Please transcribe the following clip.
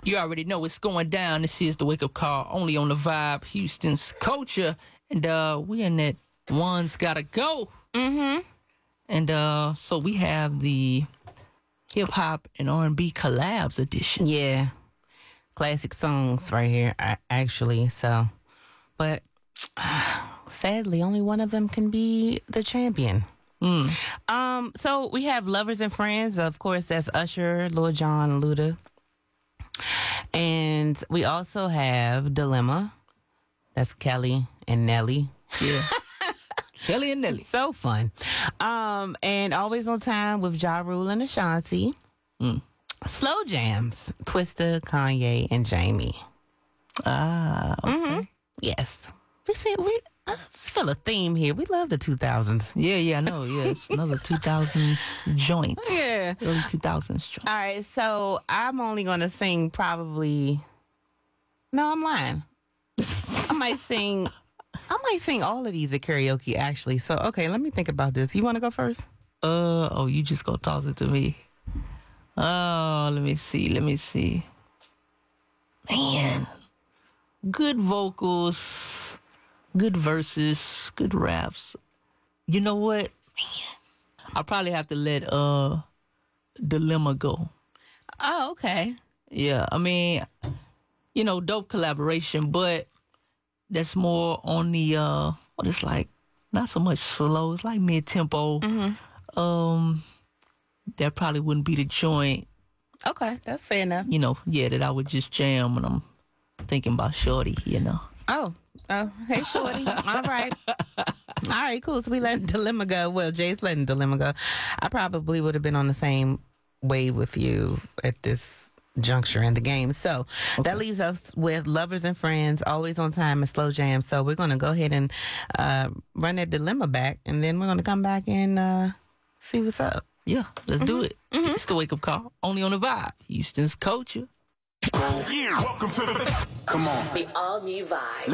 You already know what's going down. This is the Wake Up Call, only on the Vibe, Houston's culture. And we in that One's Gotta Go. Mm-hmm. And so we have the hip-hop and R&B collabs edition. Yeah. Classic songs right here, actually. So, but sadly, only one of them can be the champion. So we have Lovers and Friends. Of course, that's Usher, Lil Jon, Luda. And we also have Dilemma. That's Kelly and Nelly. Yeah. Kelly and Nelly. So fun. And Always on Time with Ja Rule and Ashanti. Slow Jams, Twista, Kanye, and Jamie. Ah, okay. Yes. I feel a theme here. We love the 2000s. Yeah, I know. Yeah, it's another 2000s joint. Yeah. Early 2000s joint. All right, so I'm only going to sing probably... No, I'm lying. I might sing all of these at karaoke, actually. So, okay, let me think about this. You want to go first? You just gonna toss it to me. Oh, let me see. Man. Good vocals, good verses, good raps. You know what? Man. I'll probably have to let Dilemma go. Oh, okay. Yeah, I mean, dope collaboration, but that's more on the what it's like, not so much slow, it's like mid-tempo. That probably wouldn't be the joint. Okay, that's fair enough. That I would just jam when I'm thinking about Shorty, Oh, hey, Shorty. All right. All right, cool. So we letting Dilemma go. Well, Jay's letting Dilemma go. I probably would have been on the same wave with you at this juncture in the game. So that leaves us with Lovers and Friends, Always on Time, and Slow Jam. So we're going to go ahead and run that Dilemma back, and then we're going to come back and see what's up. Yeah, let's do it. It's the Wake Up Call, only on the Vibe, Houston's culture. Yeah, welcome to the... Come on. The all-new Vibe.